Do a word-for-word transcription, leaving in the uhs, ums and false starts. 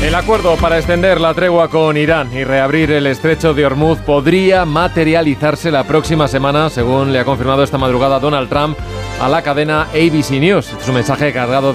El acuerdo para extender la tregua con Irán y reabrir el estrecho de Hormuz podría materializarse la próxima semana, según le ha confirmado esta madrugada Donald Trump a la cadena A B C News. Es un mensaje cargado